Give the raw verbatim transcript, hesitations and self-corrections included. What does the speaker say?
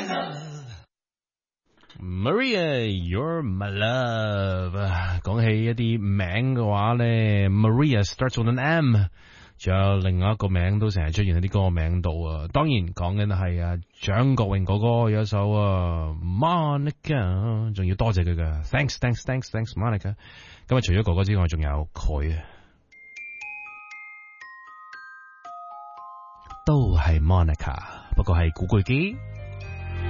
Maria, you're my love。講起一啲名嘅話咧 ，Maria starts with an M， 仲有另外一個名都成日出現喺啲歌名度啊。當然講緊係啊張國榮哥哥有一首啊 Monica， 仲要多謝佢嘅 ，thanks thanks thanks thanks Monica。今日除咗哥哥之外，仲有佢啊，都係 Monica， 不過係古巨基。